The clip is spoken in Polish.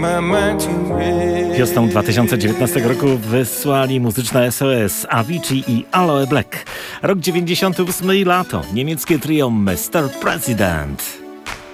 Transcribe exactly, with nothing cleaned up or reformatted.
Wiosną dwa tysiące dziewiętnastego roku wysłali muzyczne S O S Avicii i Aloe Black. Rok dziewięćdziesiąty ósmy i lato. Niemieckie trio mister President.